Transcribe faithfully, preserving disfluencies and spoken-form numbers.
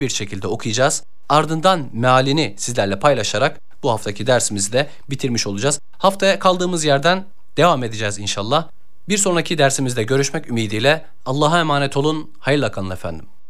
bir şekilde okuyacağız. Ardından mealini sizlerle paylaşarak bu haftaki dersimizi de bitirmiş olacağız. Haftaya kaldığımız yerden devam edeceğiz inşallah. Bir sonraki dersimizde görüşmek ümidiyle Allah'a emanet olun. Hayırla kalın efendim.